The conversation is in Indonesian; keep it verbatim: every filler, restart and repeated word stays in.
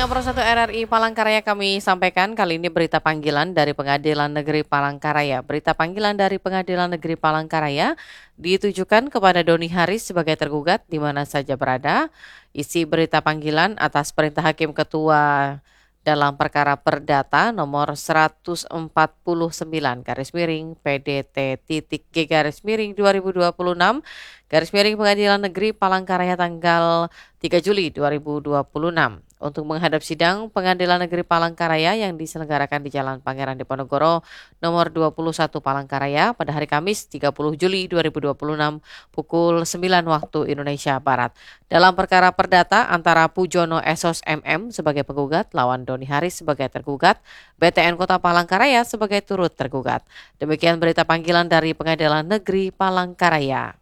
Jaringan Persatu R R I Palangkaraya kami sampaikan kali ini berita panggilan dari Pengadilan Negeri Palangkaraya. Berita panggilan dari Pengadilan Negeri Palangkaraya ditujukan kepada Doni Haris sebagai tergugat di mana saja berada. Isi berita panggilan atas perintah Hakim Ketua dalam perkara perdata nomor seratus empat puluh sembilan garis miring P D T titik G garis miring dua ribu dua puluh enam garis miring Pengadilan Negeri Palangkaraya tanggal tiga Juli dua ribu dua puluh enam untuk menghadap sidang Pengadilan Negeri Palangkaraya yang diselenggarakan di Jalan Pangeran Diponegoro nomor dua puluh satu Palangkaraya pada hari Kamis tiga puluh Juli dua ribu dua puluh enam pukul sembilan waktu Indonesia Barat. Dalam perkara perdata antara Pujono Esos M M sebagai penggugat lawan Doni Haris sebagai tergugat, B T N Kota Palangkaraya sebagai turut tergugat. Demikian berita panggilan dari Pengadilan Negeri Palangkaraya.